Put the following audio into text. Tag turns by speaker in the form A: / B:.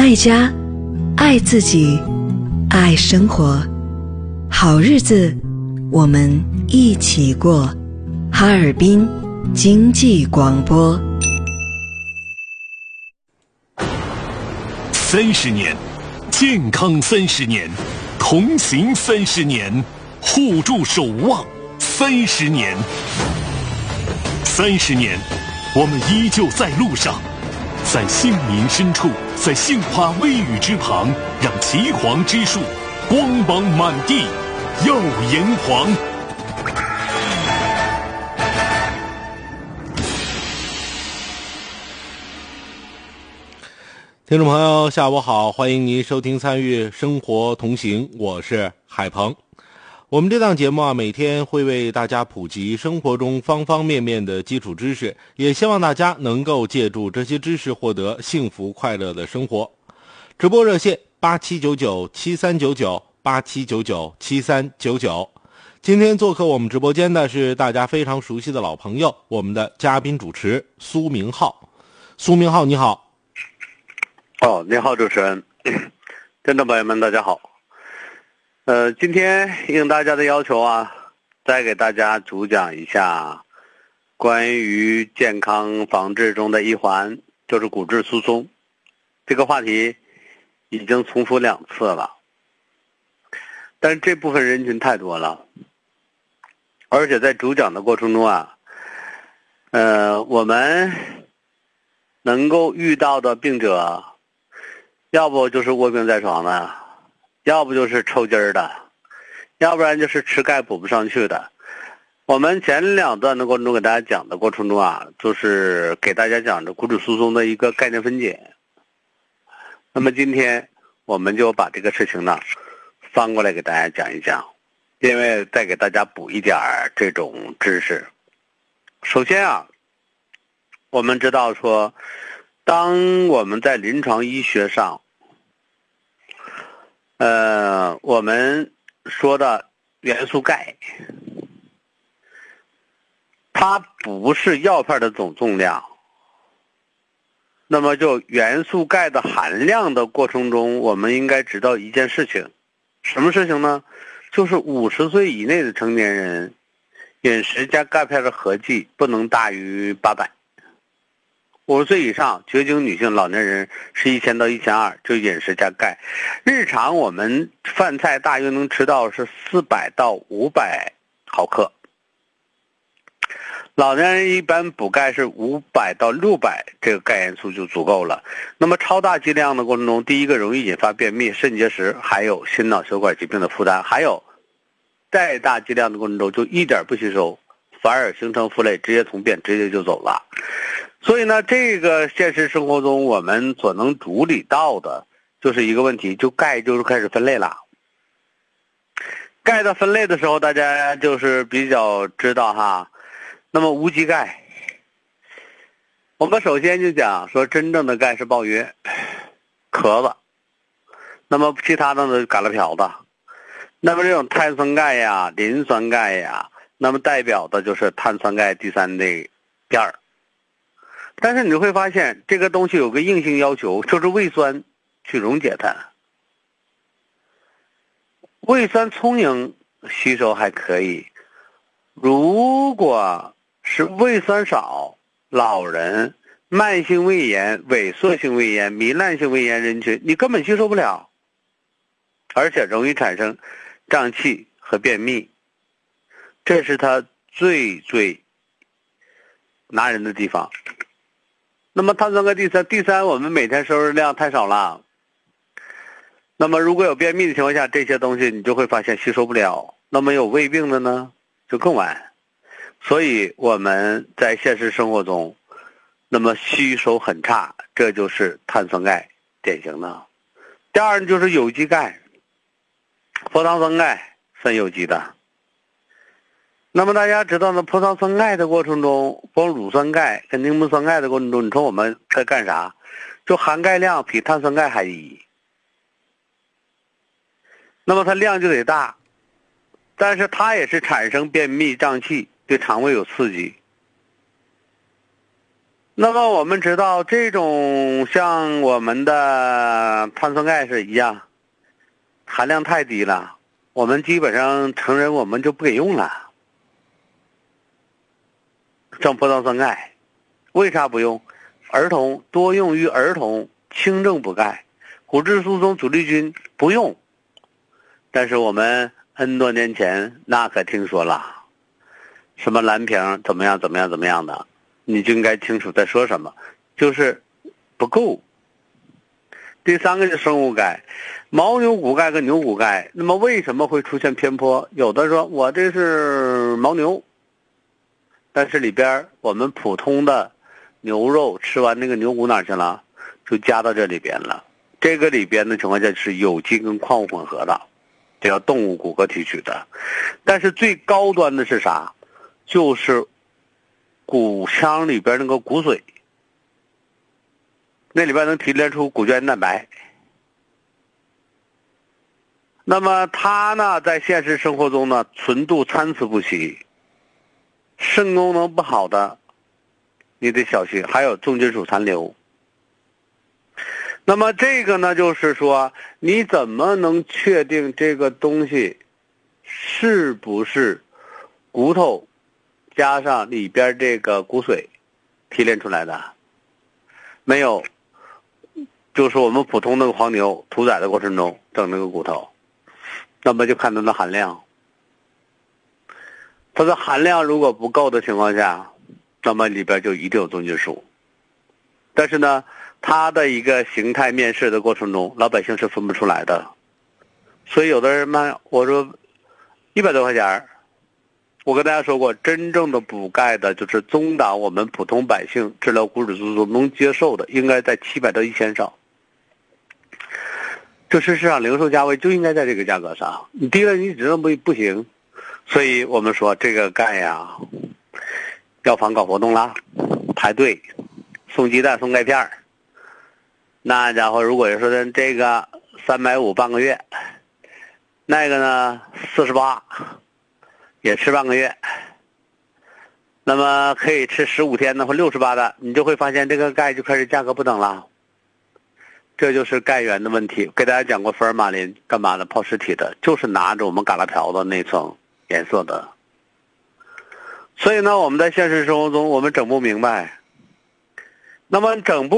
A: 爱家，爱自己，爱生活。好日子，我们一起过。哈尔滨经济广播。
B: 30年，健康30年，同行30年，互助守望30年。30年，我们依旧在路上，在杏林深处，在杏花微雨之旁，让岐黄之树光芒满地，耀炎黄。
C: 听众朋友下午好，欢迎您收听参与生活同行，我是海鹏。我们这档节目每天会为大家普及生活中方方面面的基础知识，也希望大家能够借助这些知识获得幸福快乐的生活。直播热线8799-7399 今天做客我们直播间的是大家非常熟悉的老朋友，我们的嘉宾主持苏明浩。苏明浩你好。
D: 你好，主持人，听众朋友们，大家好。今天应大家的要求再给大家主讲一下关于健康防治中的一环，就是骨质疏松。这个话题已经重复2次了，但是这部分人群太多了，而且在主讲的过程中我们能够遇到的病者，要不就是卧病在床的，要不就是抽筋儿的，要不然就是吃钙补不上去的。我们前2段的过程中给大家讲的过程中就是给大家讲的骨质疏松的一个概念分解。那么今天我们就把这个事情翻过来给大家讲一讲，因为再给大家补一点这种知识。首先我们知道说，当我们在临床医学上我们说的元素钙，它不是药片的总重量。那么就元素钙的含量的过程中，我们应该知道一件事情。什么事情呢？就是50岁以内的成年人饮食加钙片的合计不能大于800，50岁以上绝经女性老年人是1000到1200，就饮食加钙。日常我们饭菜大约能吃到是400到500毫克，老年人一般补钙是500到600，这个钙元素就足够了。那么超大剂量的过程中，第一个容易引发便秘、肾结石，还有心脑血管疾病的负担，还有再大剂量的过程中就一点不吸收，反而形成负累，直接从便直接就走了。所以呢，这个现实生活中我们所能处理到的就是一个问题，就钙就是开始分类了。钙的分类的时候，大家就是比较知道那么无机钙，我们首先就讲说真正的钙是鲍鱼、壳子，那么其他的呢橄榄瓢子。那么这种碳酸钙磷酸钙那么代表的就是碳酸钙第3类第2。但是你会发现这个东西有个硬性要求，就是胃酸去溶解它。胃酸充盈吸收还可以，如果是胃酸少、老人、慢性胃炎、萎缩性胃炎、糜烂性胃炎人群，你根本吸收不了，而且容易产生胀气和便秘，这是它最拿人的地方。那么碳酸钙第3，我们每天摄入量太少了。那么如果有便秘的情况下，这些东西你就会发现吸收不了。那么有胃病的呢，就更晚。所以我们在现实生活中，那么吸收很差，这就是碳酸钙典型的。第2就是有机钙，葡萄酸钙分有机的。那么大家知道呢，葡萄酸钙的过程中，光乳酸钙跟柠檬酸钙的过程中，你说我们在干啥？就含钙量比碳酸钙还低。那么它量就得大，但是它也是产生便秘胀气，对肠胃有刺激。 那么我们知道，这种像我们的碳酸钙是一样，含量太低了，我们基本上成人我们就不给用了。正葡萄酸钙，为啥不用？儿童多用于儿童轻症补钙，骨质疏松阻力菌不用。但是我们 N 多年前那可听说了，什么蓝瓶怎么样的，你就应该清楚在说什么，就是不够。第三个是生物钙，牦牛骨钙跟牛骨钙，那么为什么会出现偏颇？有的说我这是牦牛，但是里边我们普通的牛肉吃完那个牛骨哪去了？就加到这里边了。这个里边的情况下是有机跟矿物混合的，这叫动物骨骼提取的。但是最高端的是啥？就是骨腔里边那个骨髓，那里边能提炼出骨胶原蛋白。那么它呢，在现实生活中呢，纯度参差不齐，肾功能不好的，你得小心。还有重金属残留。那么这个呢，就是说，你怎么能确定这个东西是不是骨头加上里边这个骨髓提炼出来的？没有，就是我们普通的黄牛屠宰的过程中整那个骨头，那么就看它的含量。它的含量如果不够的情况下，那么里边就一定有重金属。但是呢，它的一个形态面试的过程中，老百姓是分不出来的。所以有的人嘛，我说100多块钱，我跟大家说过，真正的补钙的就是中档，我们普通百姓治疗骨质疏松能接受的，应该在700到1000上。这是市场零售价位就应该在这个价格上，你低了你只能不行。所以我们说这个钙呀，药房搞活动啦，排队送鸡蛋送钙片，那家伙如果说的这个350半个月，那个呢48也吃半个月，那么可以吃15天的或68的，你就会发现这个钙就开始价格不等了。这就是钙源的问题。给大家讲过福尔马林干嘛的？泡尸体的，就是拿着我们嘎啦瓢的那层颜色的。所以呢，我们在现实生活中我们整不明白。那么整不